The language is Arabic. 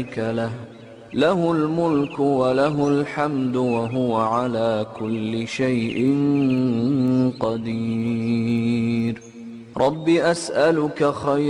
له، له الملك وله الحمد وهو على كل شيء قدير. رب أسألك خير